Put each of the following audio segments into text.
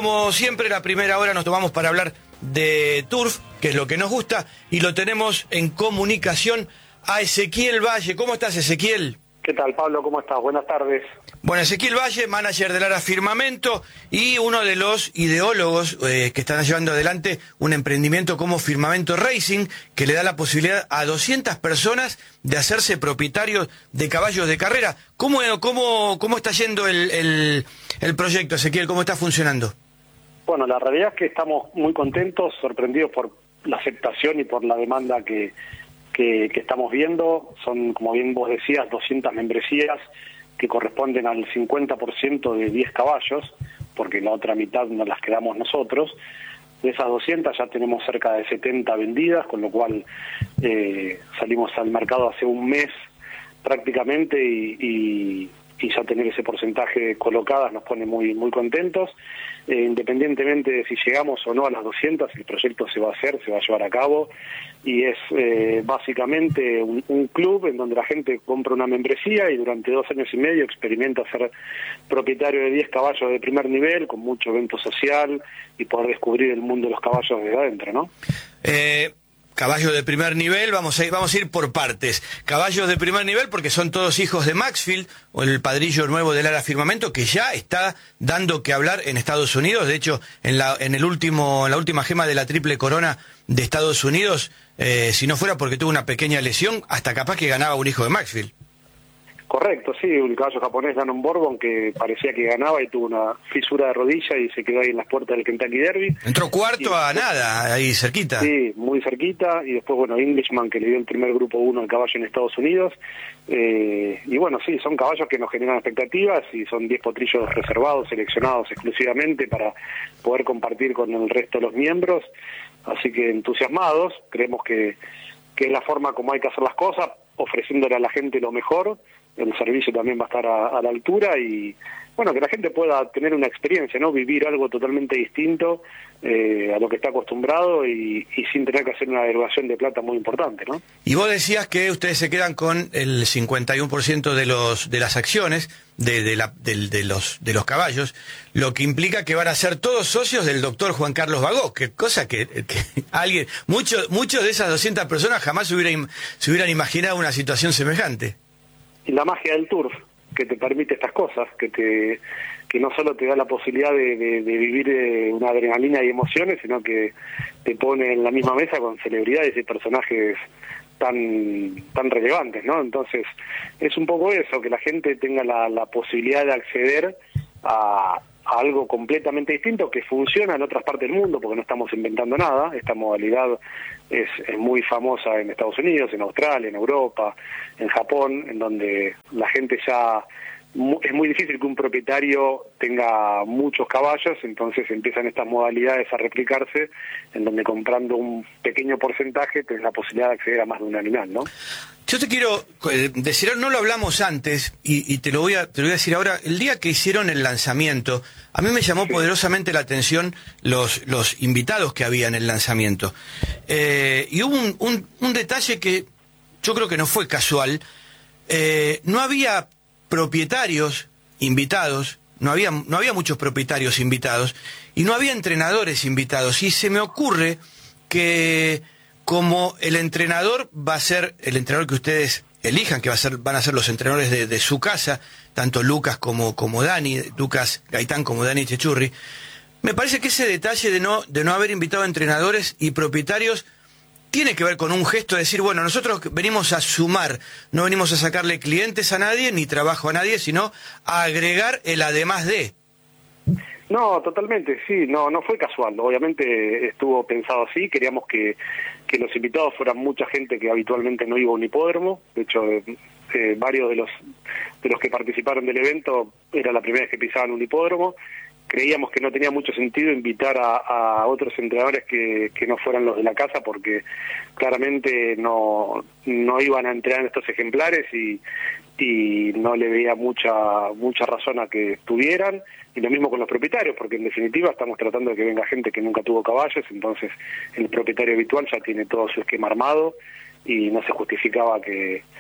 como siempre, la primera hora nos tomamos para hablar de turf, que es lo que nos gusta, y lo tenemos en comunicación a Ezequiel Valle. ¿Cómo estás, Ezequiel? ¿Qué tal, Pablo? ¿Cómo estás? Buenas tardes. Bueno, Ezequiel Valle, manager del Lara Firmamento y uno de los ideólogos que están llevando adelante un emprendimiento como Firmamento Racing, que le da la posibilidad a 200 personas de hacerse propietarios de caballos de carrera. ¿Cómo está yendo el proyecto, Ezequiel? ¿Cómo está funcionando? Bueno, la realidad es que estamos muy contentos, sorprendidos por la aceptación y por la demanda que estamos viendo. Son, como bien vos decías, 200 membresías que corresponden al 50% de 10 caballos, porque la otra mitad nos las quedamos nosotros. De esas 200 ya tenemos cerca de 70 vendidas, con lo cual salimos al mercado hace un mes prácticamente y ya tener ese porcentaje colocadas nos pone muy contentos. Independientemente de si llegamos o no a las 200, el proyecto se va a hacer, se va a llevar a cabo, y es básicamente un club en donde la gente compra una membresía y durante 2 años y medio experimenta ser propietario de 10 caballos de primer nivel, con mucho evento social y poder descubrir el mundo de los caballos desde adentro, ¿no? Caballos de primer nivel, vamos a ir por partes. Caballos de primer nivel porque son todos hijos de Maxfield, o el padrillo nuevo del Lara Firmamento, que ya está dando que hablar en Estados Unidos. De hecho, en la última gema de la Triple Corona de Estados Unidos, si no fuera porque tuvo una pequeña lesión, hasta capaz que ganaba un hijo de Maxfield. Correcto, sí, el caballo japonés Danon Bourbon, que parecía que ganaba y tuvo una fisura de rodilla y se quedó ahí en las puertas del Kentucky Derby. Entró cuarto a nada, ahí cerquita. Sí, muy cerquita, y después, bueno, Englishman, que le dio el primer grupo 1 al caballo en Estados Unidos. Y bueno, sí, son caballos que nos generan expectativas y son 10 potrillos reservados, seleccionados exclusivamente para poder compartir con el resto de los miembros. Así que entusiasmados, creemos que es la forma como hay que hacer las cosas, ofreciéndole a la gente lo mejor. El servicio también va a estar a la altura y, bueno, que la gente pueda tener una experiencia, ¿no? Vivir algo totalmente distinto a lo que está acostumbrado y sin tener que hacer una derogación de plata muy importante, ¿no? Y vos decías que ustedes se quedan con el 51% de las acciones de los caballos, lo que implica que van a ser todos socios del doctor Juan Carlos Bagó, que cosa que muchos de esas 200 personas jamás se hubieran imaginado una situación semejante. Y la magia del turf, que te permite estas cosas, que no solo te da la posibilidad de vivir una adrenalina y emociones, sino que te pone en la misma mesa con celebridades y personajes tan relevantes, ¿no? Entonces, es un poco eso, que la gente tenga la posibilidad de acceder a algo completamente distinto que funciona en otras partes del mundo, porque no estamos inventando nada. Esta modalidad es muy famosa en Estados Unidos, en Australia, en Europa, en Japón, en donde la gente ya... Es muy difícil que un propietario tenga muchos caballos, entonces empiezan estas modalidades a replicarse, en donde comprando un pequeño porcentaje tenés la posibilidad de acceder a más de un animal, ¿no? Yo te quiero decir, no lo hablamos antes, y te lo voy a decir ahora. El día que hicieron el lanzamiento, a mí me llamó poderosamente la atención los invitados que había en el lanzamiento. Y hubo un detalle que yo creo que no fue casual. No había propietarios invitados, no había muchos propietarios invitados, y no había entrenadores invitados. Y se me ocurre que, como el entrenador va a ser el entrenador que ustedes elijan, que van a ser los entrenadores de su casa, tanto Lucas como Dani, Lucas Gaitán como Dani Chechurri, me parece que ese detalle de no haber invitado a entrenadores y propietarios tiene que ver con un gesto de decir, bueno, nosotros venimos a sumar, no venimos a sacarle clientes a nadie, ni trabajo a nadie, sino a agregar el además de. No, totalmente, sí, no fue casual, obviamente estuvo pensado así. Queríamos que los invitados fueran mucha gente que habitualmente no iba a un hipódromo. De hecho, varios de los que participaron del evento era la primera vez que pisaban un hipódromo. Creíamos que no tenía mucho sentido invitar a otros entrenadores que no fueran los de la casa, porque claramente no iban a entrenar en estos ejemplares y no le veía mucha razón a que estuvieran. Y lo mismo con los propietarios, porque en definitiva estamos tratando de que venga gente que nunca tuvo caballos, entonces el propietario habitual ya tiene todo su esquema armado y no se justificaba que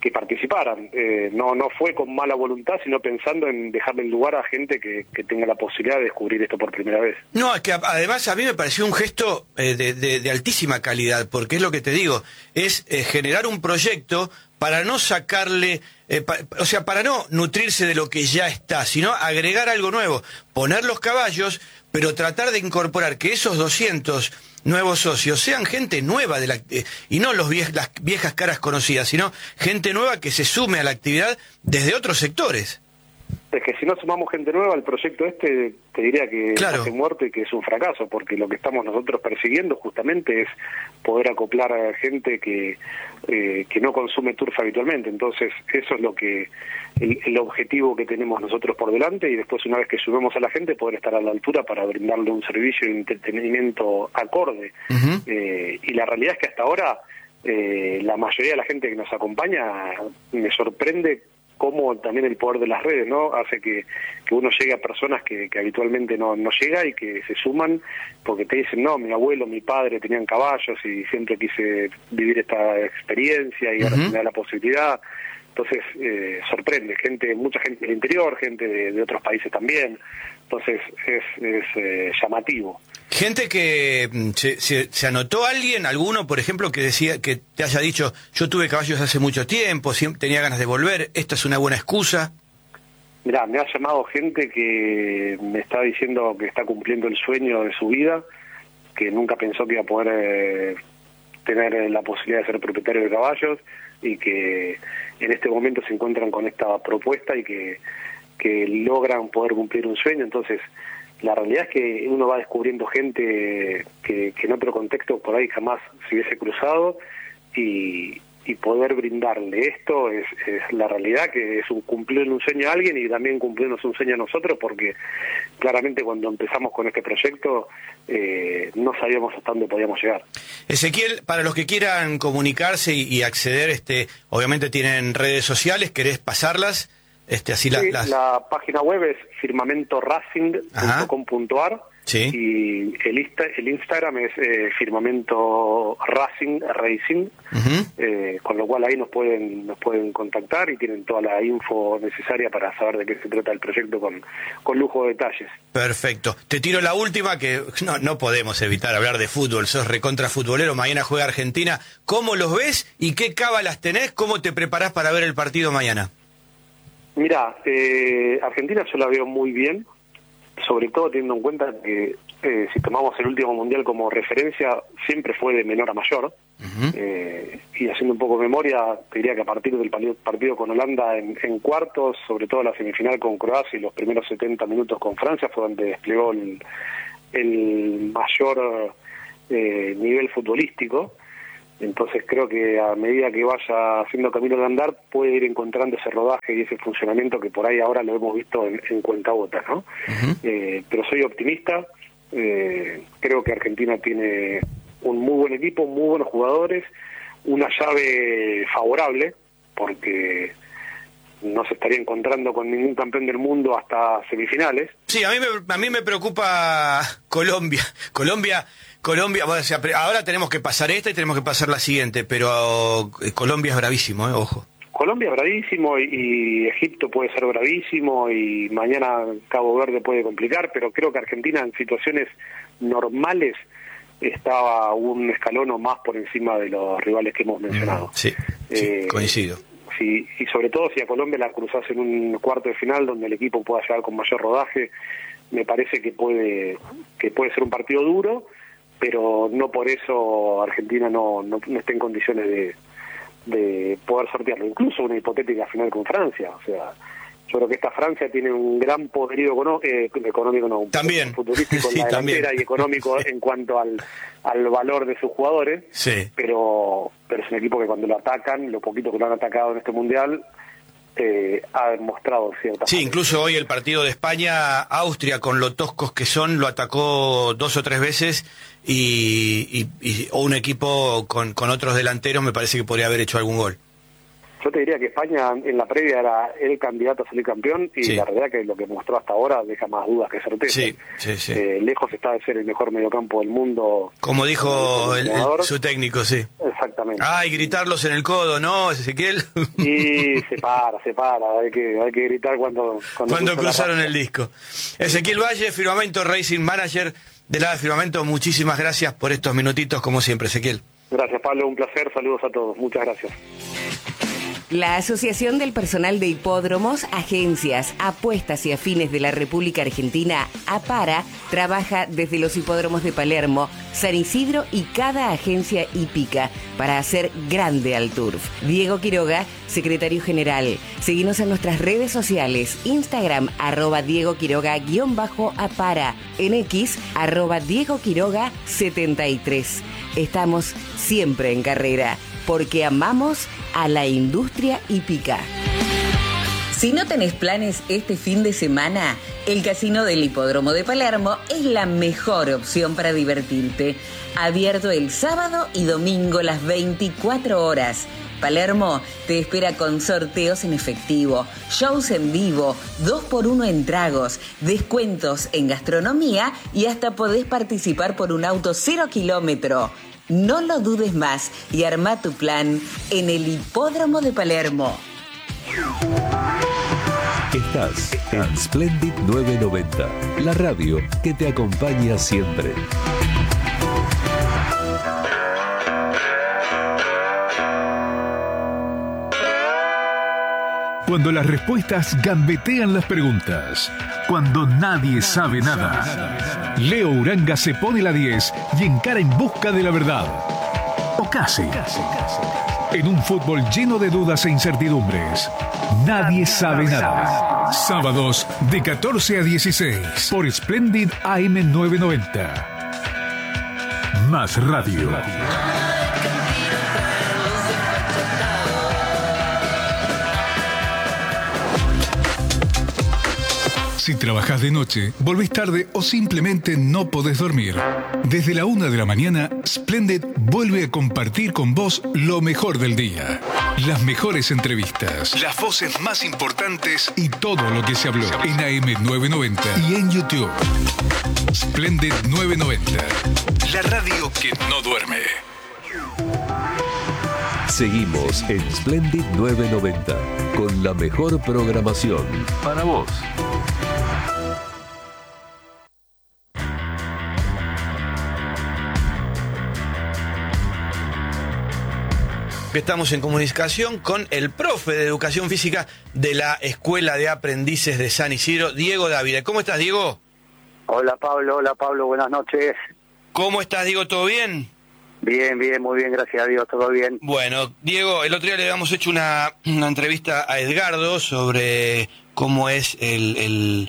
participaran. No fue con mala voluntad, sino pensando en dejarle el lugar a gente que tenga la posibilidad de descubrir esto por primera vez. No, es que además a mí me pareció un gesto de altísima calidad, porque es lo que te digo, es generar un proyecto para no sacarle, o sea, para no nutrirse de lo que ya está, sino agregar algo nuevo, poner los caballos, pero tratar de incorporar que esos 200 nuevos socios sean gente nueva y no las viejas caras conocidas, sino gente nueva que se sume a la actividad desde otros sectores. Es que si no sumamos gente nueva al proyecto te diría que claro, hace muerto y que es un fracaso, porque lo que estamos nosotros persiguiendo justamente es poder acoplar a gente que no consume turf habitualmente. Entonces eso es lo que el objetivo que tenemos nosotros por delante, y después, una vez que subimos a la gente, poder estar a la altura para brindarle un servicio de entretenimiento acorde. Y la realidad es que hasta ahora la mayoría de la gente que nos acompaña me sorprende cómo también el poder de las redes, ¿no?, hace que uno llegue a personas que habitualmente no llega, y que se suman porque te dicen, no, mi abuelo, mi padre tenían caballos y siempre quise vivir esta experiencia y ahora se me da la posibilidad. Entonces sorprende, mucha gente del interior, gente de otros países también. Entonces es llamativo. Gente que se anotó, alguno, por ejemplo, que decía, que te haya dicho, yo tuve caballos hace mucho tiempo, siempre tenía ganas de volver, esta es una buena excusa. Mirá, me ha llamado gente que me está diciendo que está cumpliendo el sueño de su vida, que nunca pensó que iba a poder tener la posibilidad de ser propietario de caballos, y que en este momento se encuentran con esta propuesta y que logran poder cumplir un sueño. Entonces, la realidad es que uno va descubriendo gente que en otro contexto por ahí jamás se hubiese cruzado, y poder brindarle esto es la realidad, que es cumplir un sueño a alguien y también cumplirnos un sueño a nosotros, porque claramente cuando empezamos con este proyecto no sabíamos hasta dónde podíamos llegar. Ezequiel, para los que quieran comunicarse y acceder, obviamente tienen redes sociales, ¿querés pasarlas? Sí, la página web es firmamentoracing.com.ar. Sí. Y el Instagram es Firmamento Racing, con lo cual ahí nos pueden contactar y tienen toda la info necesaria para saber de qué se trata el proyecto con lujo de detalles. Perfecto. Te tiro la última, que no podemos evitar hablar de fútbol, sos recontra futbolero, mañana juega Argentina. ¿Cómo los ves y qué cábalas tenés? ¿Cómo te preparás para ver el partido mañana? Mirá, Argentina yo la veo muy bien, sobre todo teniendo en cuenta que si tomamos el último mundial como referencia, siempre fue de menor a mayor. Y haciendo un poco de memoria, te diría que a partir del partido con Holanda en cuartos, sobre todo la semifinal con Croacia y los primeros 70 minutos con Francia, fue donde desplegó el mayor nivel futbolístico. Entonces creo que a medida que vaya haciendo camino de andar, puede ir encontrando ese rodaje y ese funcionamiento que por ahí ahora lo hemos visto en cuentagotas, ¿no? Pero soy optimista. Creo que Argentina tiene un muy buen equipo, muy buenos jugadores, una llave favorable, porque no se estaría encontrando con ningún campeón del mundo hasta semifinales. Sí, a mí me preocupa Colombia, bueno, o sea, ahora tenemos que pasar esta y tenemos que pasar la siguiente, pero Colombia es bravísimo, ojo. Colombia es bravísimo y Egipto puede ser bravísimo y mañana Cabo Verde puede complicar, pero creo que Argentina en situaciones normales estaba un escalón o más por encima de los rivales que hemos mencionado. Sí, coincido. Sí, y sobre todo si a Colombia la cruzás en un cuarto de final donde el equipo pueda llegar con mayor rodaje, me parece que puede ser un partido duro, pero no por eso Argentina no está en condiciones de poder sortearlo. Incluso una hipotética final con Francia. O sea, yo creo que esta Francia tiene un gran poderío económico, no, también futbolístico sí, en la delantera también. Y económico en cuanto al valor de sus jugadores. Sí. Pero es un equipo que cuando lo atacan, lo poquito que lo han atacado en este mundial, ha demostrado cierta. Sí, incluso hoy el partido de España-Austria, con lo toscos que son, lo atacó 2 o 3 veces o un equipo con otros delanteros me parece que podría haber hecho algún gol. Yo te diría que España en la previa era el candidato a salir campeón y Sí. la verdad que lo que mostró hasta ahora deja más dudas que certeza. Sí, sí, sí. Lejos está de ser el mejor mediocampo del mundo. Como dijo entrenador. su técnico, sí. Exactamente. Ay, gritarlos en el codo, ¿no, Ezequiel? Y se para, hay que gritar cuando Cruzaron el disco. Ezequiel Valle, Firmamento Racing Manager de la Firmamento, muchísimas gracias por estos minutitos, como siempre, Ezequiel. Gracias, Pablo, un placer, saludos a todos, muchas gracias. La Asociación del Personal de Hipódromos, Agencias, Apuestas y Afines de la República Argentina, APARA, trabaja desde los hipódromos de Palermo, San Isidro y cada agencia hípica para hacer grande al turf. Diego Quiroga, secretario general. Seguinos en nuestras redes sociales, Instagram, @Diego Quiroga_APARA, en X, @Diego Quiroga 73. Estamos siempre en carrera, porque amamos a la industria hípica. Si no tenés planes este fin de semana, el Casino del Hipódromo de Palermo es la mejor opción para divertirte. Abierto el sábado y domingo las 24 horas. Palermo te espera con sorteos en efectivo, shows en vivo, 2x1 en tragos, descuentos en gastronomía y hasta podés participar por un auto 0 kilómetro. No lo dudes más y arma tu plan en el Hipódromo de Palermo. Estás en Splendid 990, la radio que te acompaña siempre. Cuando las respuestas gambetean las preguntas. Cuando nadie sabe nada. Leo Uranga se pone la 10 y encara en busca de la verdad. O casi. En un fútbol lleno de dudas e incertidumbres. Nadie sabe nada. Sábados de 14 a 16 por Splendid AM 990. Más radio. Si trabajás de noche, volvés tarde o simplemente no podés dormir. Desde la 1 de la mañana, Splendid vuelve a compartir con vos lo mejor del día. Las mejores entrevistas, las voces más importantes y todo lo que se habló en AM 990 y en YouTube. Splendid 990, la radio que no duerme. Seguimos en Splendid 990 con la mejor programación para vos. Estamos en comunicación con el profe de Educación Física de la Escuela de Aprendices de San Isidro, Diego Dávila. ¿Cómo estás, Diego? Hola Pablo, buenas noches. ¿Cómo estás, Diego? ¿Todo bien? Bien, muy bien, gracias a Dios, todo bien. Bueno, Diego, el otro día le habíamos hecho una entrevista a Edgardo sobre cómo es el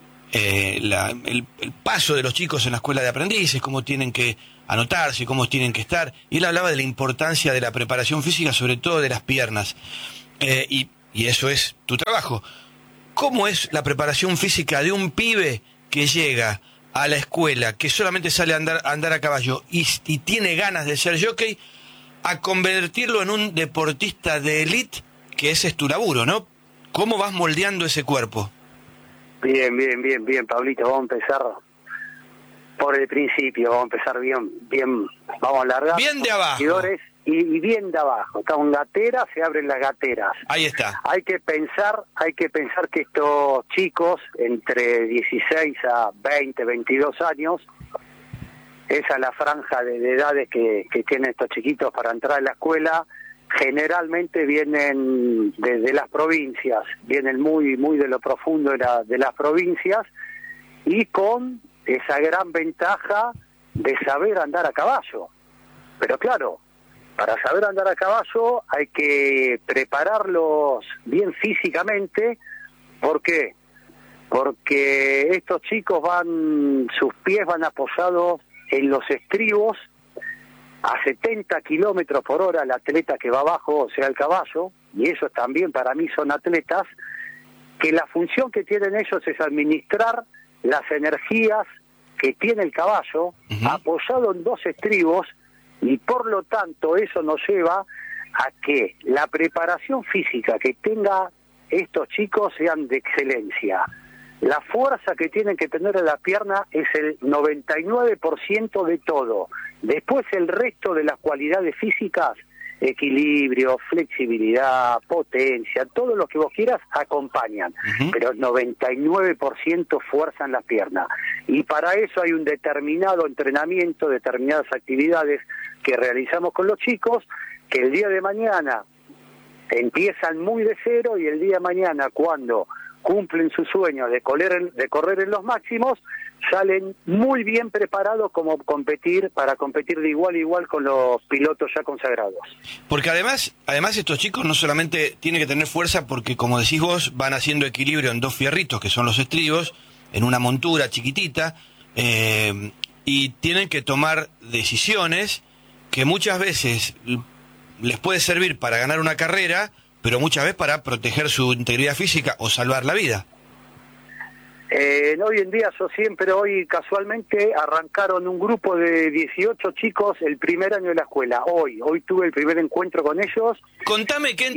paso de los chicos en la Escuela de Aprendices, cómo tienen que anotarse, cómo tienen que estar, y él hablaba de la importancia de la preparación física, sobre todo de las piernas, y eso es tu trabajo. ¿Cómo es la preparación física de un pibe que llega a la escuela, que solamente sale a andar a caballo y tiene ganas de ser jockey, a convertirlo en un deportista de élite, que ese es tu laburo, ¿no? ¿Cómo vas moldeando ese cuerpo? Bien, Pablito, vamos a empezar por el principio, vamos a empezar bien, vamos a largar. Bien de abajo. Y bien de abajo, con gateras, se abren las gateras. Ahí está. Hay que pensar que estos chicos, entre 16 a 20, 22 años, esa es la franja de edades que tienen estos chiquitos para entrar a la escuela. Generalmente vienen de las provincias, vienen muy de lo profundo de las provincias, y con esa gran ventaja de saber andar a caballo. Pero claro, para saber andar a caballo hay que prepararlos bien físicamente. ¿Por qué? Porque estos chicos sus pies van apoyados en los estribos a 70 kilómetros por hora. El atleta que va abajo, o sea, el caballo, y ellos también para mí son atletas, que la función que tienen ellos es administrar las energías que tiene el caballo, apoyado en dos estribos, y por lo tanto eso nos lleva a que la preparación física que tenga estos chicos sean de excelencia. La fuerza que tienen que tener en la pierna es el 99% de todo. Después el resto de las cualidades físicas, equilibrio, flexibilidad, potencia, todo lo que vos quieras, acompañan. Pero el 99% fuerza en la pierna. Y para eso hay un determinado entrenamiento, determinadas actividades que realizamos con los chicos, que el día de mañana empiezan muy de cero y el día de mañana, cuando cumplen su sueño de correr en los máximos, salen muy bien preparados para competir de igual a igual con los pilotos ya consagrados. Porque además estos chicos no solamente tienen que tener fuerza, porque como decís vos, van haciendo equilibrio en dos fierritos, que son los estribos, en una montura chiquitita, y tienen que tomar decisiones que muchas veces les puede servir para ganar una carrera, pero muchas veces para proteger su integridad física o salvar la vida. Hoy en día, hoy casualmente arrancaron un grupo de 18 chicos el primer año de la escuela. Hoy tuve el primer encuentro con ellos. Contame qué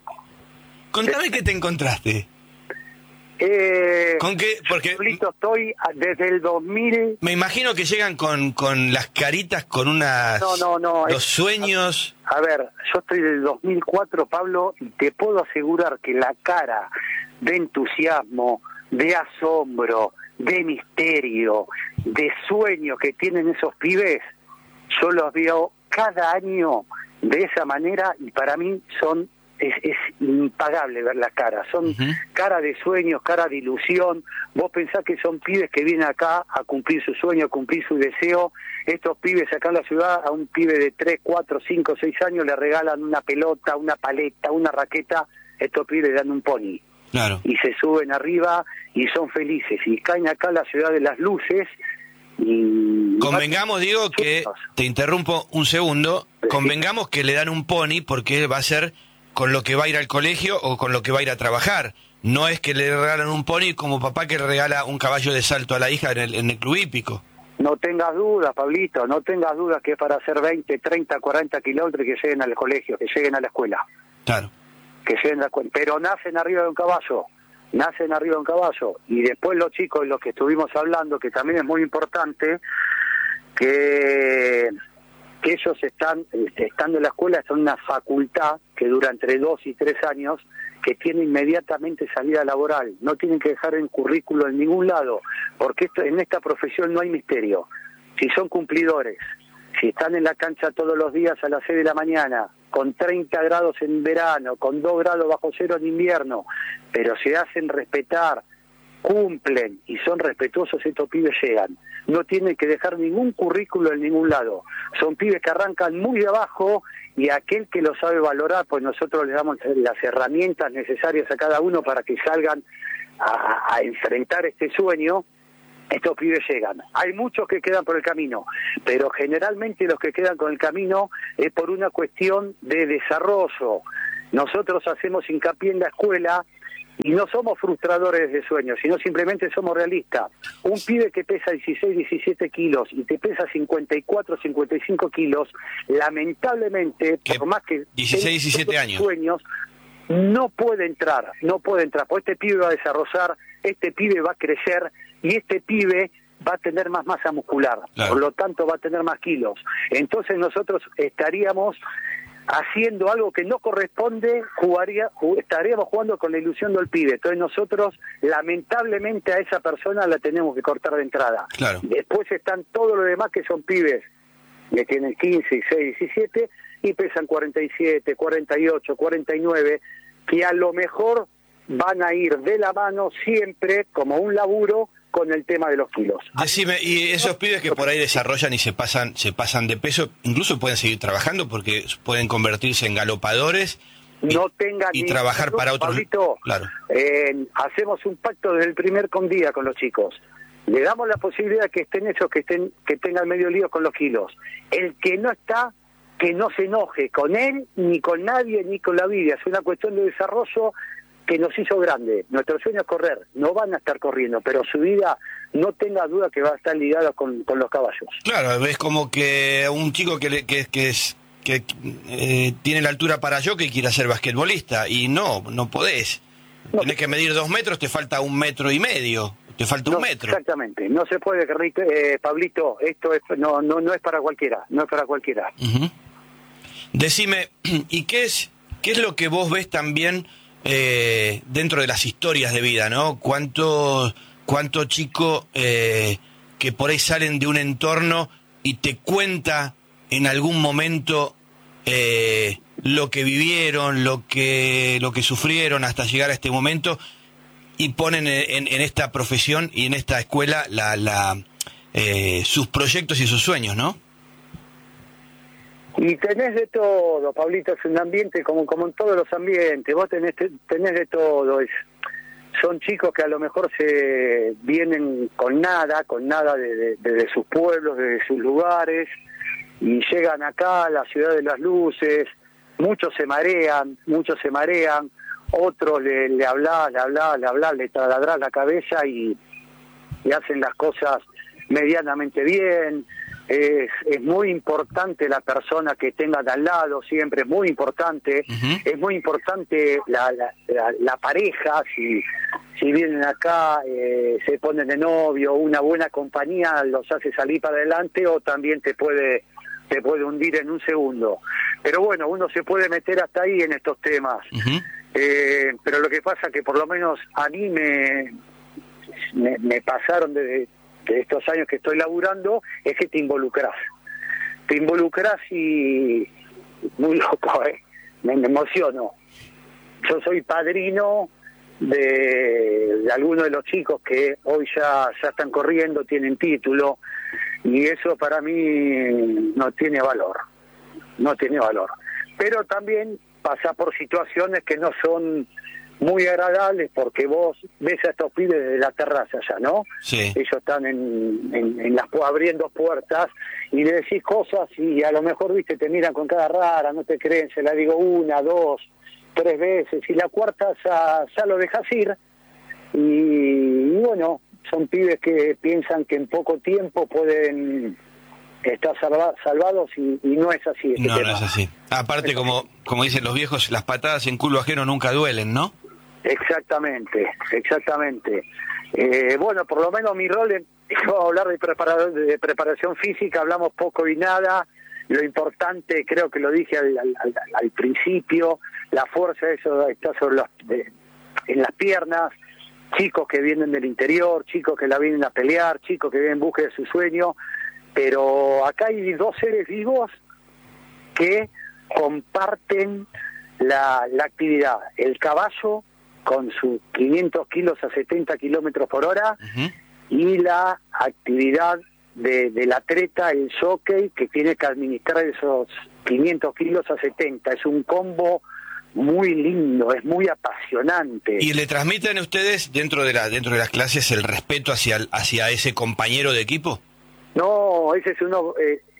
te encontraste. ¿Con qué? Porque estoy desde el 2000. Me imagino que llegan con las caritas, con unas... No. Los sueños... A ver, yo estoy del 2004, Pablo, y te puedo asegurar que la cara de entusiasmo, de asombro, de misterio, de sueño que tienen esos pibes, yo los veo cada año de esa manera y para mí es impagable ver las caras, son cara de sueños, cara de ilusión. Vos pensás que son pibes que vienen acá a cumplir su sueño, a cumplir su deseo. Estos pibes acá en la ciudad, a un pibe de 3, 4, 5, 6 años le regalan una pelota, una paleta, una raqueta, estos pibes le dan un pony. Claro. Y se suben arriba y son felices, y caen acá a la ciudad de las luces. Y convengamos, digo, que, te interrumpo un segundo, convengamos que le dan un pony porque va a ser con lo que va a ir al colegio o con lo que va a ir a trabajar. No es que le regalan un pony como papá que le regala un caballo de salto a la hija en el club hípico. No tengas dudas, Pablito, no tengas dudas que es para hacer 20, 30, 40 kilómetros y que lleguen al colegio, que lleguen a la escuela. Claro. Que lleguen a la escuela. Pero nacen arriba de un caballo. Y después los chicos, los que estuvimos hablando, que también es muy importante, que ellos estando en la escuela, son una facultad que dura entre 2 y 3 años, que tiene inmediatamente salida laboral. No tienen que dejar el currículo en ningún lado, porque en esta profesión no hay misterio. Si son cumplidores, si están en la cancha todos los días a las 6 de la mañana, con 30 grados en verano, con 2 grados bajo cero en invierno, pero se hacen respetar, cumplen y son respetuosos, estos pibes llegan. No tienen que dejar ningún currículo en ningún lado. Son pibes que arrancan muy de abajo y aquel que lo sabe valorar, pues nosotros les damos las herramientas necesarias a cada uno para que salgan a enfrentar este sueño. Estos pibes llegan. Hay muchos que quedan por el camino, pero generalmente los que quedan con el camino es por una cuestión de desarrollo. Nosotros hacemos hincapié en la escuela y no somos frustradores de sueños, sino simplemente somos realistas. Un pibe que pesa 16, 17 kilos y te pesa 54, 55 kilos, lamentablemente, por más que 16, 17 años, sueños, no puede entrar, porque este pibe va a desarrollar, este pibe va a crecer y este pibe va a tener más masa muscular, claro. Por lo tanto va a tener más kilos. Entonces nosotros estaríamos haciendo algo que no corresponde, estaríamos jugando con la ilusión del pibe. Entonces nosotros, lamentablemente, a esa persona la tenemos que cortar de entrada. Claro. Después están todos los demás que son pibes que tienen 15, 16, 17 y pesan 47, 48, 49, que a lo mejor van a ir de la mano siempre como un laburo con el tema de los kilos. Decime, y esos pibes que por ahí desarrollan y se pasan de peso, incluso pueden seguir trabajando porque pueden convertirse en galopadores y trabajar para otros. Pablito, claro. Hacemos un pacto desde el primer día con los chicos. Le damos la posibilidad que estén ellos, que tengan medio lío con los kilos. El que no está, que no se enoje con él, ni con nadie, ni con la vida. Es una cuestión de desarrollo que nos hizo grande. Nuestro sueño es correr, no van a estar corriendo, pero su vida no tenga duda que va a estar ligada con los caballos. Claro, es como que un chico que que tiene la altura para yo que quiera ser basquetbolista, y no podés. No. Tenés que medir 2 metros, te falta 1,5 metros, te falta un metro. Exactamente, no se puede, Pablito, esto no es para cualquiera, no es para cualquiera. Uh-huh. Decime, ¿y qué es lo que vos ves también dentro de las historias de vida, ¿no? ¿Cuánto chico que por ahí salen de un entorno y te cuenta en algún momento lo que vivieron, lo que sufrieron hasta llegar a este momento, y ponen en esta profesión y en esta escuela sus proyectos y sus sueños, ¿no? Y tenés de todo, Pablito, es un ambiente como en todos los ambientes, vos tenés de todo, son chicos que a lo mejor se vienen con nada de sus pueblos, de sus lugares, y llegan acá a la ciudad de las luces, muchos se marean, otros le hablas, le taladrás la cabeza y hacen las cosas medianamente bien. Es muy importante la persona que tengan al lado, siempre es muy importante. Uh-huh. Es muy importante la pareja, si vienen acá, se ponen de novio, una buena compañía los hace salir para adelante, o también te puede hundir en un segundo. Pero bueno, uno se puede meter hasta ahí en estos temas. Uh-huh. Pero lo que pasa que por lo menos a mí me pasaron de estos años que estoy laburando, es que te involucrás y muy loco, me emociono. Yo soy padrino de algunos de los chicos que hoy ya están corriendo, tienen título, y eso para mí no tiene valor, pero también pasa por situaciones que no son muy agradables, porque vos ves a estos pibes desde la terraza ya, ¿no? Sí. Ellos están abriendo puertas y le decís cosas y a lo mejor, viste, te miran con cara rara, no te creen, se la digo 1, 2, 3 veces, y la cuarta ya lo dejas ir, y bueno, son pibes que piensan que en poco tiempo pueden estar salvados y no es así. No es así. Aparte, como dicen los viejos, las patadas en culo ajeno nunca duelen, ¿no? Exactamente. Bueno, por lo menos mi rol, vamos a hablar de preparación física, hablamos poco y nada. Lo importante, creo que lo dije al principio, la fuerza, eso está en las piernas, chicos que vienen del interior, chicos que la vienen a pelear, chicos que vienen en busca de su sueño, pero acá hay 2 seres vivos que comparten la actividad. El caballo con sus 500 kilos a 70 kilómetros por hora, uh-huh, y la actividad del atleta, el jockey, que tiene que administrar esos 500 kilos a 70. Es un combo muy lindo, es muy apasionante. ¿Y le transmiten a ustedes dentro de las clases el respeto hacia ese compañero de equipo? No, ese es uno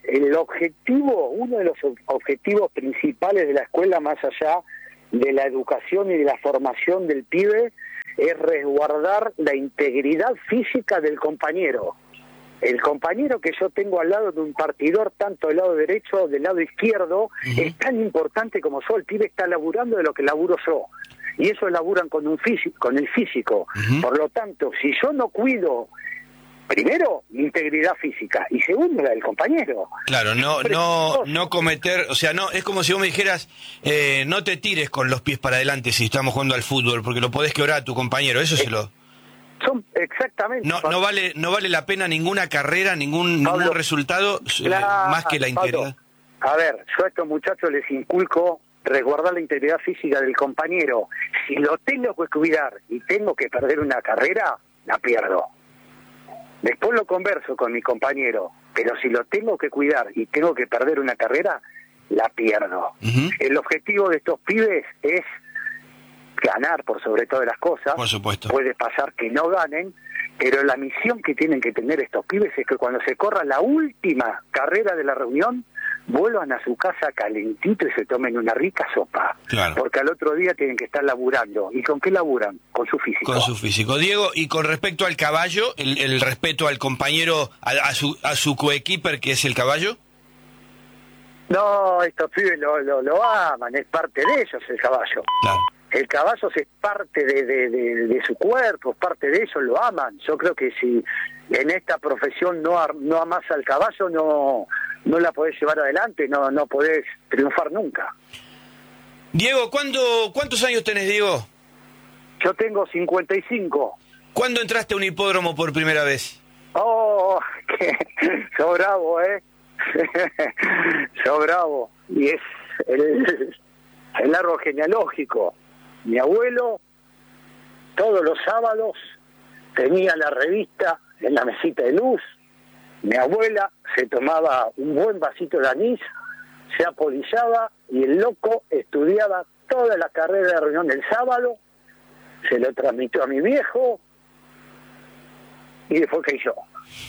de los objetivos principales de la escuela, más allá de la educación y de la formación del pibe, es resguardar la integridad física del compañero. El compañero que yo tengo al lado de un partidor, tanto del lado derecho o del lado izquierdo, uh-huh, es tan importante como yo. El pibe está laburando de lo que laburo yo, y eso laburan con el físico. Uh-huh. Por lo tanto, si yo no cuido, primero, mi integridad física, y segundo, la del compañero. Claro, no cometer, o sea, no, es como si vos me dijeras, no te tires con los pies para adelante si estamos jugando al fútbol, porque lo podés quebrar a tu compañero, eso exactamente. No vale la pena ninguna carrera, ningún resultado, más que la integridad. A ver, yo a estos muchachos les inculco resguardar la integridad física del compañero. Si lo tengo que cuidar y tengo que perder una carrera, la pierdo. Después lo converso con mi compañero, pero si lo tengo que cuidar y tengo que perder una carrera, la pierdo. Uh-huh. El objetivo de estos pibes es ganar por sobre todas las cosas. Por supuesto. Puede pasar que no ganen, pero la misión que tienen que tener estos pibes es que cuando se corra la última carrera de la reunión, vuelvan a su casa calentito y se tomen una rica sopa. Claro. Porque al otro día tienen que estar laburando. ¿Y con qué laburan? Con su físico. Con su físico. Diego, y con respecto al caballo, el respeto al compañero, a su coequiper, que es el caballo. No, estos pibes lo aman, es parte de ellos el caballo. Claro. El caballo es parte de su cuerpo, es parte de ellos, lo aman. Yo creo que si en esta profesión no amás al caballo, no la podés llevar adelante, no podés triunfar nunca. Diego, ¿cuántos años tenés, Diego? Yo tengo 55. ¿Cuándo entraste a un hipódromo por primera vez? Oh, sos bravo, sos bravo. Y es el árbol genealógico. Mi abuelo, todos los sábados, tenía la revista en la mesita de luz. Mi abuela se tomaba un buen vasito de anís, se apolillaba y el loco estudiaba toda la carrera de reunión del sábado, se lo transmitió a mi viejo y después que yo.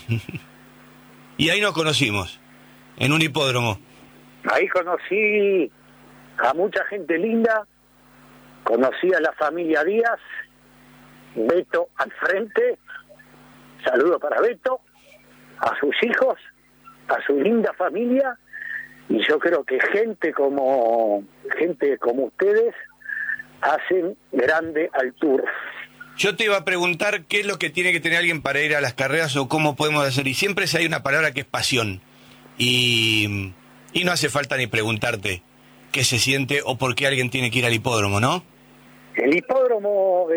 Y ahí nos conocimos, en un hipódromo. Ahí conocí a mucha gente linda, conocí a la familia Díaz, Beto al frente, saludo para Beto, a sus hijos, a su linda familia, y yo creo que gente como ustedes hacen grande al turf. Yo te iba a preguntar qué es lo que tiene que tener alguien para ir a las carreras o cómo podemos hacer, y siempre hay una palabra que es pasión, y no hace falta ni preguntarte qué se siente o por qué alguien tiene que ir al hipódromo, ¿no? Al hipódromo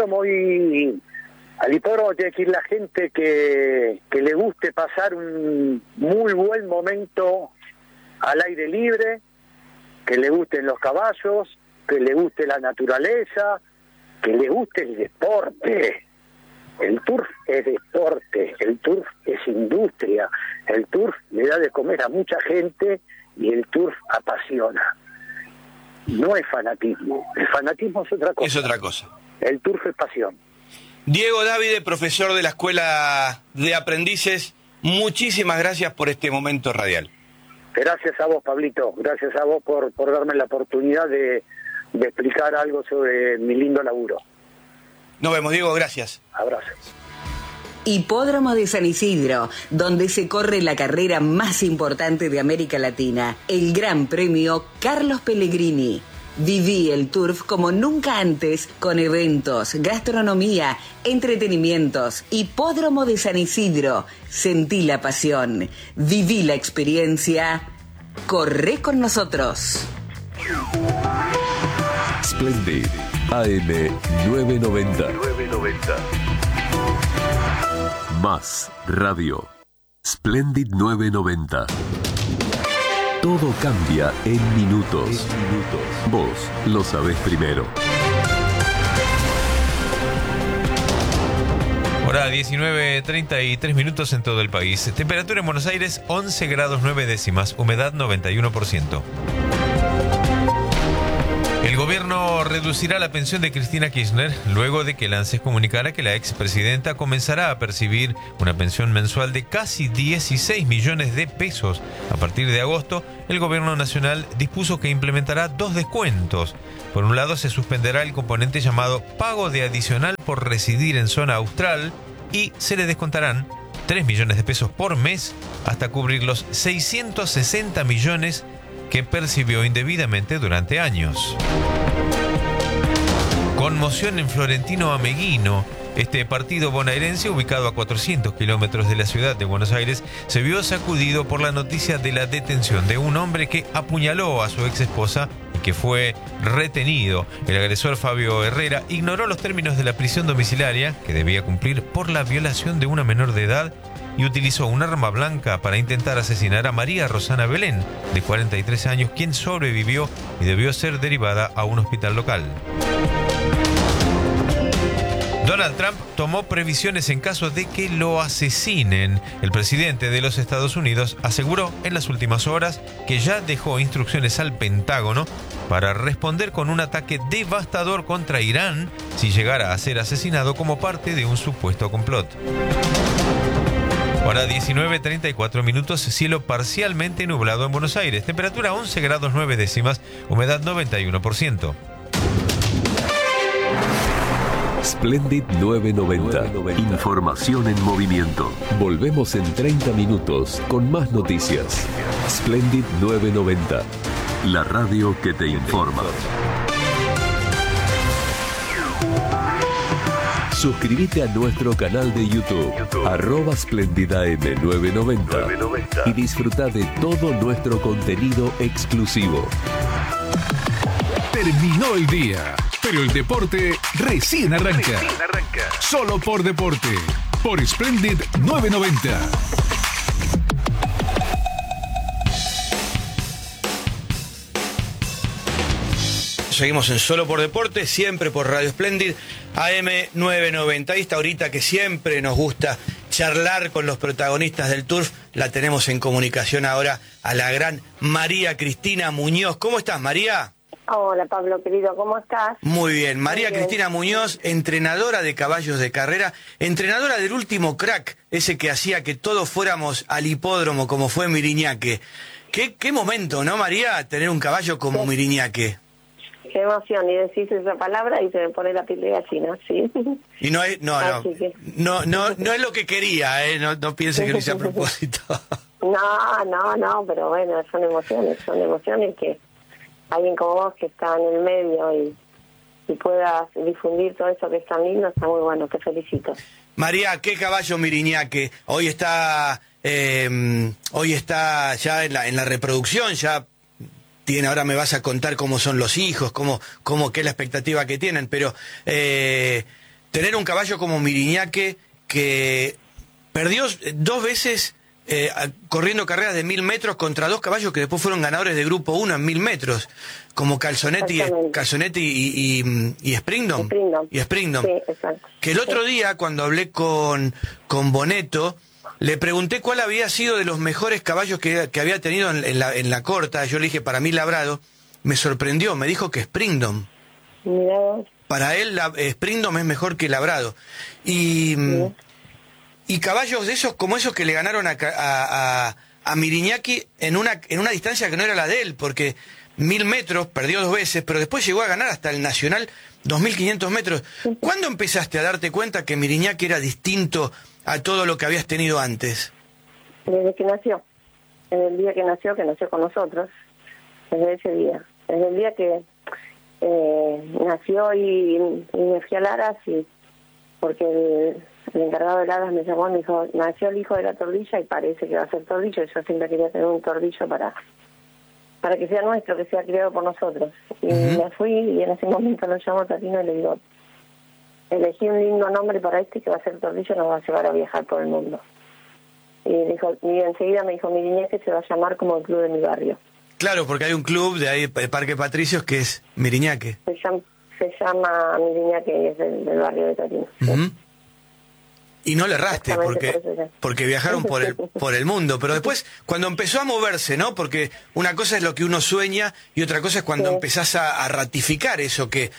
tiene que ir la gente que le guste pasar un muy buen momento al aire libre, que le gusten los caballos, que le guste la naturaleza, que le guste el deporte. El turf es deporte, el turf es industria, el turf le da de comer a mucha gente y el turf apasiona. No es fanatismo, el fanatismo es otra cosa. Es otra cosa. El turf es pasión. Diego Davide, profesor de la Escuela de Aprendices, muchísimas gracias por este momento radial. Gracias a vos, Pablito, gracias a vos por darme la oportunidad de explicar algo sobre mi lindo laburo. Nos vemos, Diego, gracias. Abrazos. Hipódromo de San Isidro, donde se corre la carrera más importante de América Latina, el Gran Premio Carlos Pellegrini. Viví el turf como nunca antes, con eventos, gastronomía, entretenimientos. Hipódromo de San Isidro. Sentí la pasión, viví la experiencia. Corre con nosotros. Splendid AM 990. Más radio. Splendid 990. Todo cambia en minutos. Vos lo sabés primero. Hora 19:33 minutos en todo el país. Temperatura en Buenos Aires 11 grados 9 décimas. Humedad 91%. El gobierno reducirá la pensión de Cristina Kirchner luego de que el ANSES comunicara que la expresidenta comenzará a percibir una pensión mensual de casi 16 millones de pesos. A partir de agosto, el gobierno nacional dispuso que implementará dos descuentos. Por un lado, se suspenderá el componente llamado pago de adicional por residir en zona austral y se le descontarán 3 millones de pesos por mes hasta cubrir los 660 millones que percibió indebidamente durante años. Conmoción en Florentino Ameguino. Este partido bonaerense, ubicado a 400 kilómetros de la ciudad de Buenos Aires, se vio sacudido por la noticia de la detención de un hombre que apuñaló a su ex esposa y que fue retenido. El agresor, Fabio Herrera, ignoró los términos de la prisión domiciliaria que debía cumplir por la violación de una menor de edad y utilizó un arma blanca para intentar asesinar a María Rosana Belén, de 43 años, quien sobrevivió y debió ser derivada a un hospital local. Donald Trump tomó previsiones en caso de que lo asesinen. El presidente de los Estados Unidos aseguró en las últimas horas que ya dejó instrucciones al Pentágono para responder con un ataque devastador contra Irán si llegara a ser asesinado como parte de un supuesto complot. Ahora 19:34 minutos, cielo parcialmente nublado en Buenos Aires. Temperatura 11 grados 9 décimas, humedad 91%. Splendid 990. Información en movimiento. Volvemos en 30 minutos con más noticias. Splendid 990, la radio que te informa. Suscríbete a nuestro canal de YouTube, @SplendidAM990 y disfruta de todo nuestro contenido exclusivo. Terminó el día, pero el deporte recién arranca. Solo por deporte, por Splendid 990. Seguimos en Solo por Deporte, siempre por Radio Splendid, AM990. Y esta horita que siempre nos gusta charlar con los protagonistas del turf, la tenemos en comunicación ahora a la gran María Cristina Muñoz. ¿Cómo estás, María? Hola, Pablo, querido, ¿cómo estás? Muy bien. María Cristina Muñoz, entrenadora de caballos de carrera, entrenadora del último crack, ese que hacía que todos fuéramos al hipódromo como fue Miriñaque. ¿Qué momento, ¿no, María? Tener un caballo como Miriñaque. Qué emoción, y decís esa palabra y se me pone la piel de gallina, ¿sí? Y no es, no es lo que quería, no piense que lo hice a propósito. No, pero bueno, son emociones que alguien como vos que está en el medio y puedas difundir todo eso que es tan lindo, está muy bueno, te felicito. María, ¿qué caballo Miriñaque? Hoy está ya en la reproducción, ya tiene, ahora me vas a contar cómo son los hijos, qué es la expectativa que tienen, pero tener un caballo como Miriñaque que perdió 2 veces corriendo carreras de 1000 metros contra 2 caballos que después fueron ganadores de Grupo 1 en 1000 metros, como Calzonetti y Springdom. Y Springdom. Sí, exacto. Que el otro día, cuando hablé con Boneto, le pregunté cuál había sido de los mejores caballos que había tenido en la corta. Yo le dije, para mí Labrado. Me sorprendió, me dijo que Springdom. Mirá. Para él Springdom es mejor que Labrado. Y caballos de esos, como esos que le ganaron a Miriñaque en una distancia que no era la de él, porque 1000 metros perdió 2 veces, pero después llegó a ganar hasta el Nacional 2500 metros. ¿Cuándo empezaste a darte cuenta que Miriñaque era distinto a todo lo que habías tenido antes? Desde que nació, desde el día que nació con nosotros, desde ese día, desde el día que nació y me fui a Laras, porque el encargado de Laras me llamó y me dijo, nació el hijo de la tordilla y parece que va a ser tordillo. Yo siempre quería tener un tordillo para que sea nuestro, que sea criado por nosotros. Y me fui y en ese momento lo llamo a Tatino y le digo, elegí un lindo nombre para que va a ser tordillo, nos va a llevar a viajar por el mundo. Y enseguida me dijo, Miriñaque se va a llamar como el club de mi barrio. Claro, porque hay un club de ahí, el Parque Patricios, que es Miriñaque. Se llama Miriñaque y es del barrio de Tatino. Sí. Y no le erraste, porque viajaron por el mundo. Pero después, cuando empezó a moverse, ¿no? Porque una cosa es lo que uno sueña y otra cosa es cuando empezás a ratificar eso que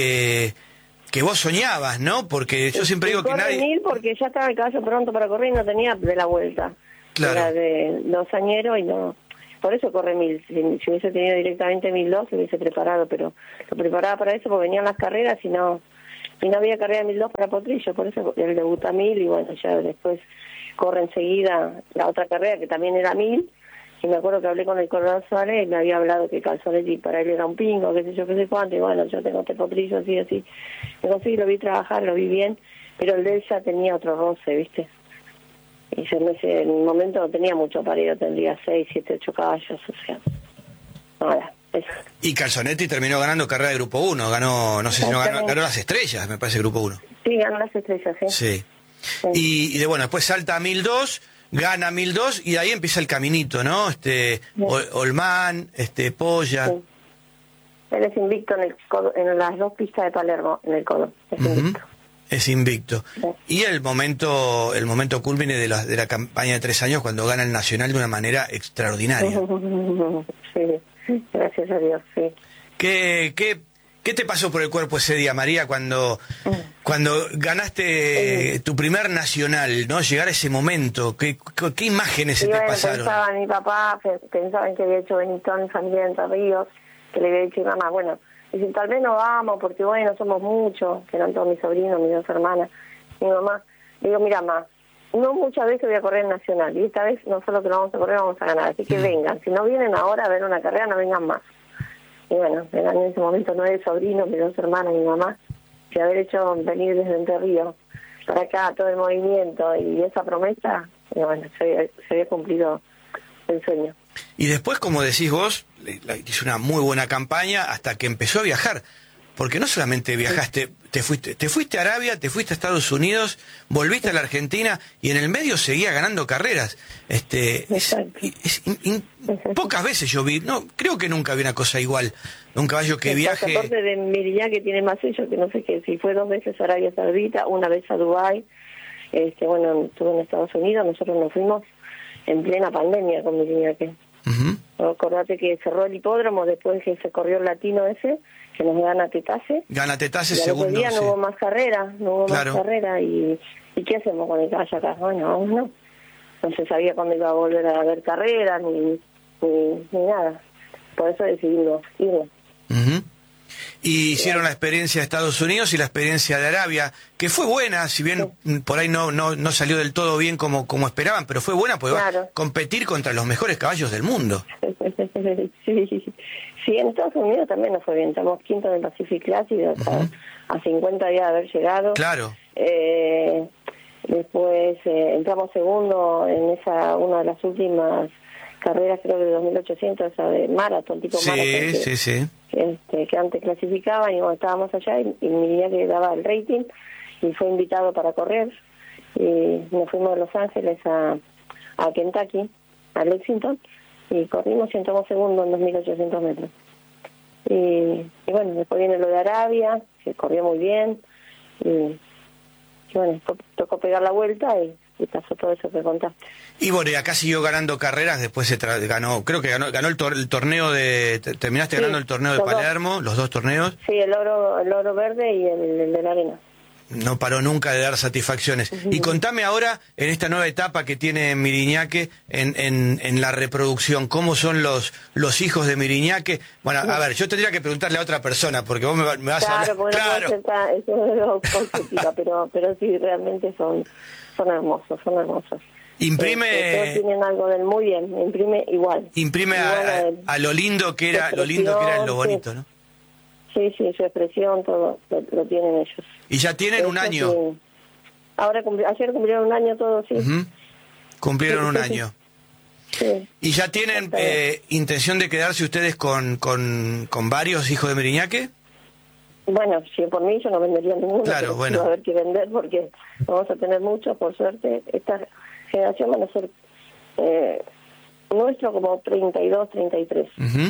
vos soñabas, ¿no? Porque yo siempre digo que nadie... 1000 porque ya estaba el caballo pronto para correr y no tenía de la vuelta. Claro. Era de 2 añeros y no... Por eso corre 1000. Si hubiese tenido directamente 1002, se hubiese preparado, pero lo preparaba para eso porque venían las carreras y no había carrera de 1002 para Potrillo, por eso él debuta 1000 y bueno, ya después corre enseguida la otra carrera que también era 1000. Y me acuerdo que hablé con el corredor Suárez y me había hablado que Calzonetti para él era un pingo, qué sé yo, qué sé cuánto, y bueno, yo tengo este potrillo así. Me conseguí, lo vi trabajar, lo vi bien, pero el de él ya tenía otro roce, ¿viste? Y yo en un momento no tenía mucho pareo, tendría 6, 7, 8 caballos, o sea, nada, eso. Y Calzonetti terminó ganando carrera de Grupo 1, ganó las estrellas, me parece, Grupo 1. Sí, ganó las estrellas, sí. Y bueno, después salta a 1002, gana 1002 y ahí empieza el caminito, ¿no? Olmán, Polla. Sí. Él es invicto en las 2 pistas de Palermo, en el codo. Es invicto. Es invicto. Sí. Y el momento culmine de la campaña de 3 años cuando gana el Nacional de una manera extraordinaria. Sí, gracias a Dios, sí. ¿Qué te pasó por el cuerpo ese día, María, cuando ganaste tu primer Nacional, ¿no? Llegar a ese momento, ¿qué imágenes se te pasaron? Pensaba en mi papá, pensaba en que había hecho Benetton, familia de Entre Ríos, que le había dicho a mi mamá, bueno, dice, tal vez no vamos, porque bueno, somos muchos, que eran todos mis sobrinos, mis 2 hermanas. Mi mamá, le digo, mira, mamá, no muchas veces voy a correr en Nacional, y esta vez no solo que lo vamos a correr, vamos a ganar, así que vengan, si no vienen ahora a ver una carrera, no vengan más. Y bueno, eran en ese momento 9 sobrinos, mis 2 hermanas y mi mamá, que haber hecho venir desde Entre Ríos para acá todo el movimiento y esa promesa, y bueno, se había cumplido el sueño. Y después, como decís vos, hizo una muy buena campaña hasta que empezó a viajar. Porque no solamente viajaste, te fuiste a Arabia, te fuiste a Estados Unidos, volviste a la Argentina y en el medio seguía ganando carreras. Pocas veces yo vi, no, creo que nunca vi una cosa igual. Un caballo que viaje. El pasaporte de Miriñá que tiene más sellos, que no sé qué, si fue 2 veces a Arabia Saudita, una vez a Dubái, bueno, estuve en Estados Unidos, nosotros nos fuimos en plena pandemia con Miriñá que. Acordate que cerró el hipódromo después que se corrió el latino ese, que nos gana Tetase. Gana Tetase segundo. Y al otro día no hubo más carrera, Claro. más carrera. ¿Y qué hacemos con el caballo acá? Bueno, no se sabía cuándo iba a volver a haber carrera, ni nada. Por eso decidimos irnos. Y hicieron la experiencia de Estados Unidos y la experiencia de Arabia, que fue buena, si bien por ahí no salió del todo bien como esperaban, pero fue buena porque claro. va a competir contra los mejores caballos del mundo. Sí, en Estados Unidos también nos fue bien. Estamos quinto en el Pacific Classic, a 50 días de haber llegado. Claro. Después entramos segundo en una de las últimas carreras, creo que de 2800, esa de maratón, tipo maratón. Sí. Que antes clasificaban y bueno, estábamos allá y Miriñá que daba el rating y fue invitado para correr y nos fuimos de Los Ángeles a Kentucky, a Lexington, y corrimos y entramos segundo en 2800 metros. Y bueno, después viene lo de Arabia, que corrió muy bien, y bueno, tocó pegar la vuelta y pasó todo eso que contaste. Y bueno, y acá siguió ganando carreras, después ganó, creo que ganó el torneo terminaste ganando el torneo de Palermo, los 2 torneos. Sí, el oro verde y el de la arena. No paró nunca de dar satisfacciones. Y contame ahora, en esta nueva etapa que tiene Miriñaque en la reproducción, ¿cómo son los hijos de Miriñaque? Bueno, a ver, yo tendría que preguntarle a otra persona, porque vos me vas a hablar. Claro, pero sí, realmente son hermosos. Imprime... todos tienen algo del muy bien, imprime igual. Imprime a lo lindo que era lo bonito, ¿no? Sí, su expresión, todo lo tienen ellos. Y ya tienen un año. Sí. Ayer cumplieron un año todos, sí. Cumplieron un año. Sí. ¿Y ya tienen intención de quedarse ustedes con varios hijos de Miriñaque? Bueno, si por mí yo no vendería ninguno. Claro, bueno. Va a haber que vender porque vamos a tener muchos, por suerte. Esta generación van a ser nuestro como 32, 33.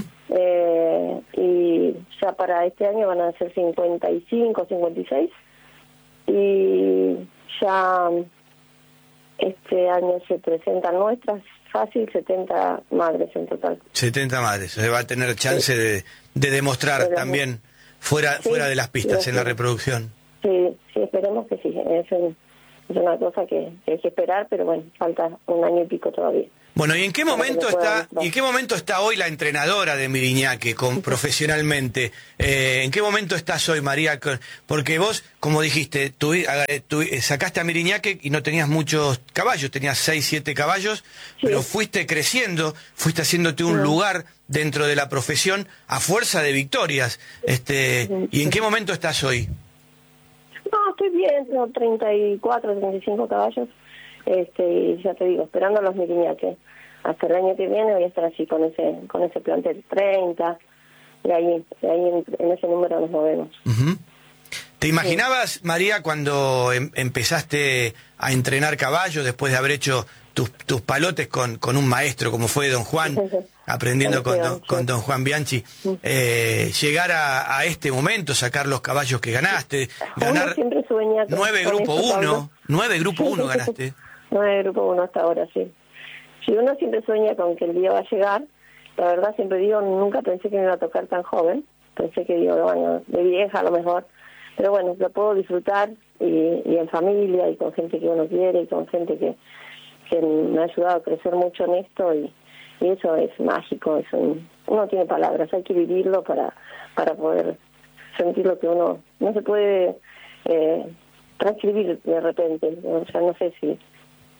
Y ya para este año van a ser 55, 56. Y ya este año se presentan nuestras, fácil 70 madres en total. 70 madres, se va a tener chance de demostrar también fuera de las pistas en la reproducción. Sí, esperemos que sí. Es una cosa que hay que esperar, pero bueno, falta un año y pico todavía. Bueno, ¿y en qué momento está hoy la entrenadora de Miriñaque profesionalmente? ¿En qué momento estás hoy, María? Porque vos, como dijiste, tú sacaste a Miriñaque y no tenías muchos caballos, tenías 6, 7 caballos, pero fuiste creciendo, fuiste haciéndote un lugar dentro de la profesión a fuerza de victorias. ¿Y en qué momento estás hoy? No, estoy bien, tengo 34, 35 caballos. Y ya te digo, esperando a los Miriñaque. Hasta el año que viene voy a estar así con ese plantel 30, y ahí en ese número nos movemos. ¿Te imaginabas, María, cuando empezaste a entrenar caballos después de haber hecho tus palotes con un maestro como fue Don Juan, aprendiendo con Don Juan Bianchi, llegar a este momento, sacar los caballos que ganaste, ganar 9 Grupo 1, 9 Grupo 1 ganaste? 9 Grupo 1 hasta ahora, sí. Si uno siempre sueña con que el día va a llegar, la verdad siempre digo, nunca pensé que me iba a tocar tan joven, pensé que bueno, de vieja a lo mejor, pero bueno, lo puedo disfrutar y en familia y con gente que uno quiere y con gente que me ha ayudado a crecer mucho en esto y eso es mágico, uno tiene palabras, hay que vivirlo para poder sentir lo que uno no se puede transcribir de repente, o sea, no sé si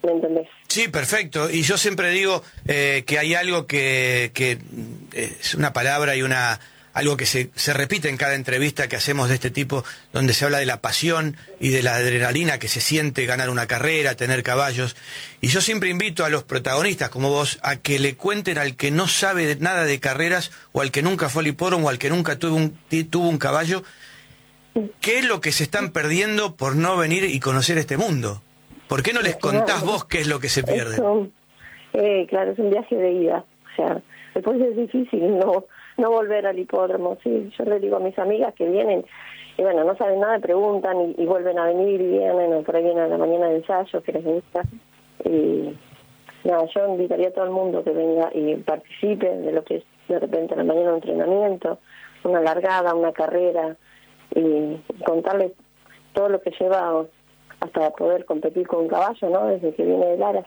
¿Me entendés? Sí, perfecto. Y yo siempre digo que hay algo que es una palabra y algo que se repite en cada entrevista que hacemos de este tipo, donde se habla de la pasión y de la adrenalina que se siente ganar una carrera, tener caballos. Y yo siempre invito a los protagonistas como vos a que le cuenten al que no sabe nada de carreras, o al que nunca fue al hipódromo, o al que nunca tuvo un caballo, qué es lo que se están perdiendo por no venir y conocer este mundo. ¿Por qué no les contás vos qué es lo que se pierde? Claro, es un viaje de ida. O sea, después es difícil no volver al hipódromo. Sí, yo le digo a mis amigas que vienen y bueno, no saben nada, preguntan y vuelven a venir y vienen, o por ahí vienen a la mañana de ensayo que les gusta. Y nada, yo invitaría a todo el mundo que venga y participe de lo que es de repente a la mañana un entrenamiento, una largada, una carrera, y contarles todo lo que lleva hasta poder competir con un caballo, ¿no? Desde que viene de Laras.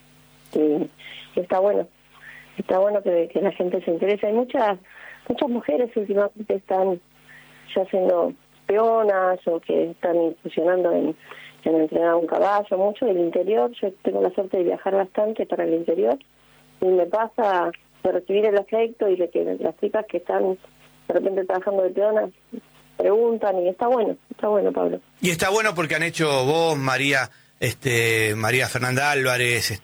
Y está bueno que la gente se interese. Hay muchas mujeres últimamente que están ya siendo peonas o que están incursionando en entrenar un caballo, mucho del interior. Yo tengo la suerte de viajar bastante para el interior y me pasa de recibir el afecto y de que las chicas que están de repente trabajando de peonas preguntan, y está bueno, Pablo. Y está bueno porque han hecho vos, María Fernanda Álvarez,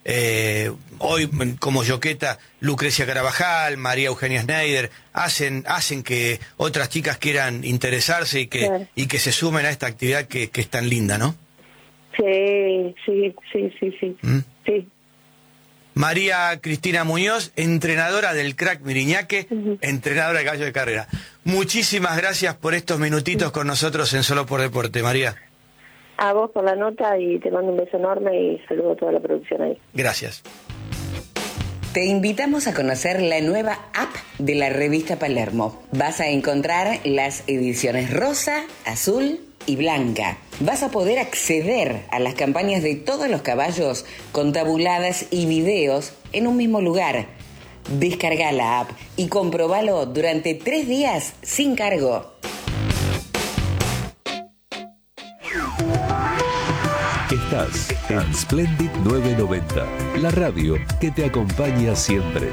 hoy como yoqueta Lucrecia Carabajal, María Eugenia Schneider, hacen que otras chicas quieran interesarse y que se sumen a esta actividad que es tan linda, ¿no? Sí. ¿Mm? Sí. María Cristina Muñoz, entrenadora del Crack Miriñaque, entrenadora de caballo de carrera. Muchísimas gracias por estos minutitos con nosotros en Solo por Deporte, María. A vos por la nota y te mando un beso enorme y saludo a toda la producción ahí. Gracias. Te invitamos a conocer la nueva app de la revista Palermo. Vas a encontrar las ediciones rosa, azul y blanca. Vas a poder acceder a las campañas de todos los caballos con tabuladas y videos en un mismo lugar. Descarga la app y comprobalo durante 3 días sin cargo. Estás en Splendid 990, la radio que te acompaña siempre.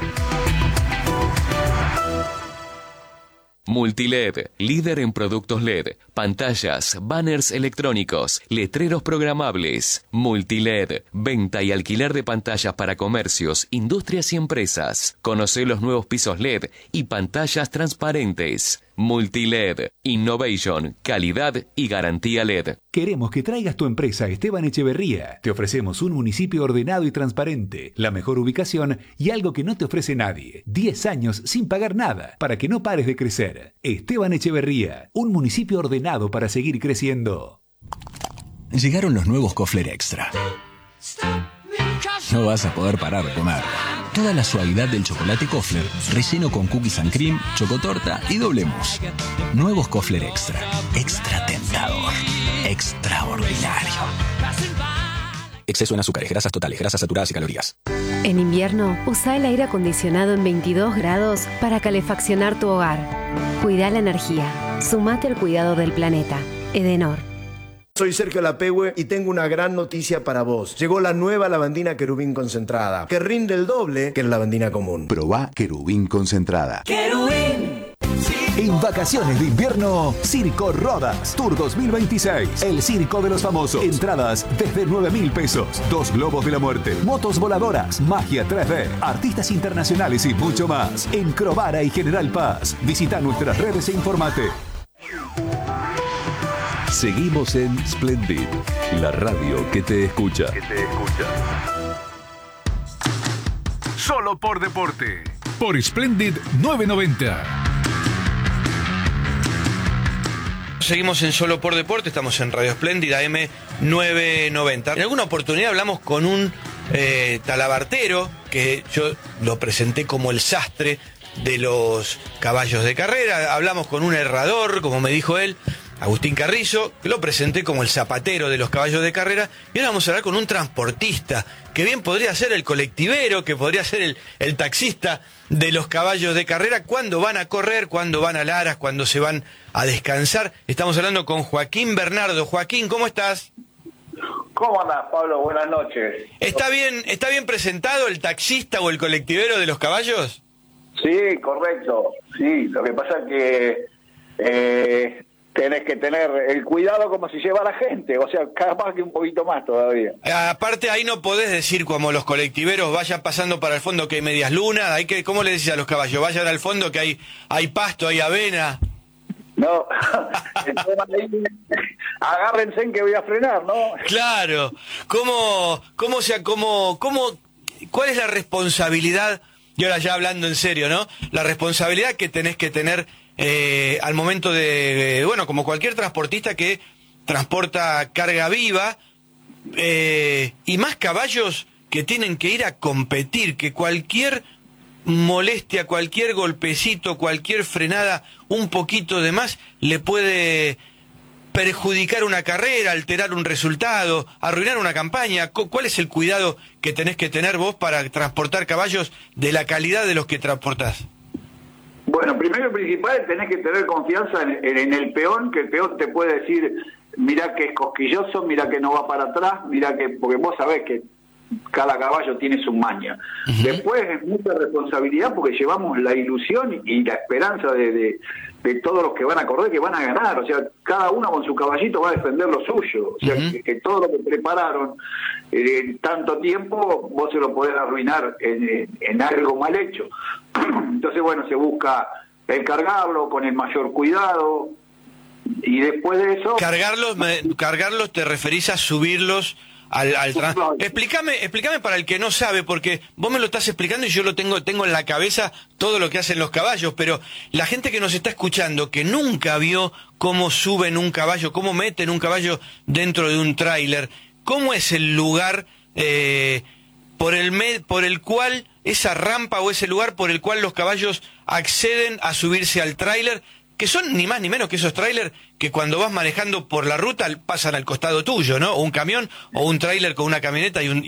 Multiled, líder en productos LED, pantallas, banners electrónicos, letreros programables. Multiled, venta y alquiler de pantallas para comercios, industrias y empresas. Conoce los nuevos pisos LED y pantallas transparentes. Multiled, innovation, calidad y garantía LED. Queremos que traigas tu empresa a Esteban Echeverría. Te ofrecemos un municipio ordenado y transparente, la mejor ubicación y algo que no te ofrece nadie. 10 años sin pagar nada, para que no pares de crecer. Esteban Echeverría, un municipio ordenado para seguir creciendo. Llegaron los nuevos Kofler Extra. No vas a poder parar de comer. Toda la suavidad del chocolate Kofler, relleno con cookies and cream, chocotorta y doble mousse. Nuevos Kofler Extra. Extra tentador. Extraordinario. Exceso en azúcares, grasas totales, grasas saturadas y calorías. En invierno, usa el aire acondicionado en 22 grados para calefaccionar tu hogar. Cuida la energía. Sumate al cuidado del planeta. Edenor. Soy Sergio Lapehue y tengo una gran noticia para vos. Llegó la nueva lavandina Querubín concentrada, que rinde el doble que la lavandina común. Probá Querubín concentrada. ¡Querubín! En vacaciones de invierno, Circo Rodas Tour 2026. El circo de los famosos. Entradas desde 9.000 pesos. 2 globos de la muerte, motos voladoras, magia 3D, artistas internacionales y mucho más. En Crovara y General Paz. Visita nuestras redes e informate. Seguimos en Splendid, la radio que te escucha. Solo por deporte. Por Splendid 990. Seguimos en Solo por Deporte, estamos en Radio Splendid AM 990. En alguna oportunidad hablamos con un talabartero, que yo lo presenté como el sastre de los caballos de carrera. Hablamos con un herrador, como me dijo él, Agustín Carrizo, que lo presenté como el zapatero de los caballos de carrera. Y ahora vamos a hablar con un transportista, que bien podría ser el colectivero, que podría ser el taxista de los caballos de carrera, cuando van a correr, cuando van a Laras, cuando se van a descansar. Estamos hablando con Joaquín Bernardo. Joaquín, ¿cómo estás? ¿Cómo andás, Pablo? Buenas noches. ¿Está bien presentado el taxista o el colectivero de los caballos? Sí, correcto. Sí, lo que pasa es que tenés que tener el cuidado como si lleva la gente, o sea, capaz que un poquito más todavía. Aparte, ahí no podés decir como los colectiveros vayan pasando para el fondo que hay medias lunas, ¿cómo le decís a los caballos? Vayan al fondo que hay pasto, hay avena. No, agárrense en que voy a frenar, ¿no? Claro. ¿Cuál es la responsabilidad, y ahora ya hablando en serio, ¿no? La responsabilidad que tenés que tener al momento de, como cualquier transportista que transporta carga viva, y más caballos que tienen que ir a competir, que cualquier molestia, cualquier golpecito, cualquier frenada, un poquito de más, le puede perjudicar una carrera, alterar un resultado, arruinar una campaña. ¿Cuál es el cuidado que tenés que tener vos para transportar caballos de la calidad de los que transportás? Bueno, primero y principal, tenés que tener confianza en el peón, que el peón te puede decir, mirá que es cosquilloso, mirá que no va para atrás, porque vos sabés que cada caballo tiene su maña. Después es mucha responsabilidad porque llevamos la ilusión y la esperanza de todos los que van a correr, que van a ganar. O sea, cada uno con su caballito va a defender lo suyo. O sea, que todo lo que prepararon en tanto tiempo, vos se lo podés arruinar en algo mal hecho. Entonces, se busca el cargarlo con el mayor cuidado. Y después de eso... Cargarlos, ¿te referís a subirlos al Explícame para el que no sabe, porque vos me lo estás explicando y yo lo tengo en la cabeza todo lo que hacen los caballos, pero la gente que nos está escuchando, que nunca vio cómo suben un caballo, cómo meten un caballo dentro de un tráiler, ¿cómo es el lugar por el cual, esa rampa o ese lugar por el cual los caballos acceden a subirse al tráiler? Que son ni más ni menos que esos tráiler que cuando vas manejando por la ruta pasan al costado tuyo, ¿no? O un camión, o un tráiler con una camioneta y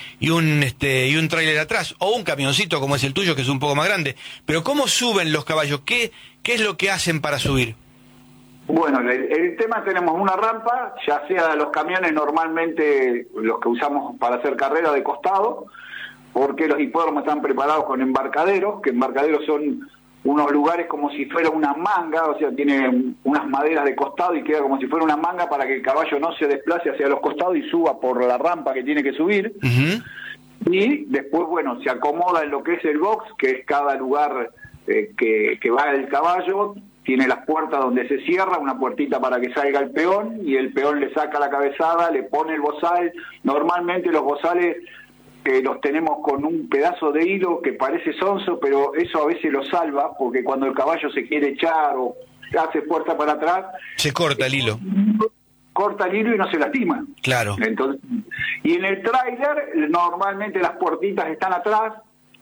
un tráiler atrás, o un camioncito como es el tuyo, que es un poco más grande. Pero ¿cómo suben los caballos? ¿Qué es lo que hacen para subir? Bueno, el tema, tenemos una rampa, ya sea los camiones normalmente los que usamos para hacer carrera de costado, porque los hipódromos están preparados con embarcaderos, que embarcaderos son unos lugares como si fuera una manga, o sea, tiene unas maderas de costado y queda como si fuera una manga para que el caballo no se desplace hacia los costados y suba por la rampa que tiene que subir. Y después, se acomoda en lo que es el box, que es cada lugar que va el caballo, tiene las puertas donde se cierra, una puertita para que salga el peón, y el peón le saca la cabezada, le pone el bozal. Normalmente los bozales los tenemos con un pedazo de hilo que parece sonso, pero eso a veces lo salva, porque cuando el caballo se quiere echar o hace fuerza para atrás, se corta el hilo. Corta el hilo y no se lastima. Claro. Entonces, y en el tráiler normalmente las puertitas están atrás,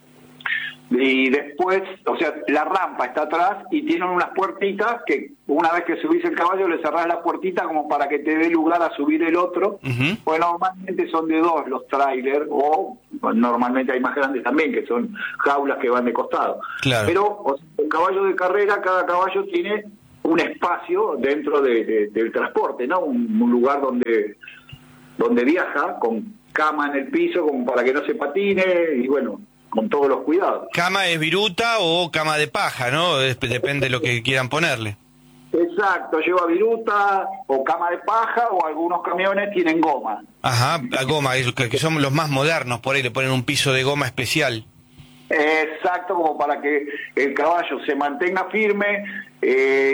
y después, o sea, la rampa está atrás y tienen unas puertitas que una vez que subís el caballo le cerrás la puertita como para que te dé lugar a subir el otro. Pues normalmente son de dos los trailers, o normalmente hay más grandes también, que son jaulas que van de costado. Claro. Pero el caballo de carrera, cada caballo tiene un espacio dentro del transporte, ¿no? Un lugar donde viaja, con cama en el piso como para que no se patine, y con todos los cuidados. Cama es viruta o cama de paja, ¿no? Depende de lo que quieran ponerle. Exacto, lleva viruta o cama de paja, o algunos camiones tienen goma. Ajá, la goma, que son los más modernos, por ahí le ponen un piso de goma especial. Exacto, como para que el caballo se mantenga firme,